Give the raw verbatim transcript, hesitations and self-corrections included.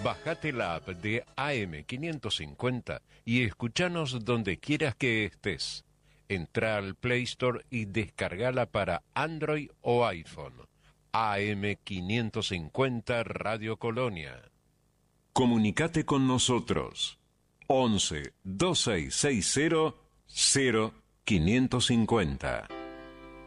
Bajate la app de A M quinientos cincuenta y escuchanos donde quieras que estés. Entra al Play Store y descargala para Android o iPhone. A M quinientos cincuenta Radio Colonia. Comunicate con nosotros. once, dos seis seis cero, cero quinientos cincuenta.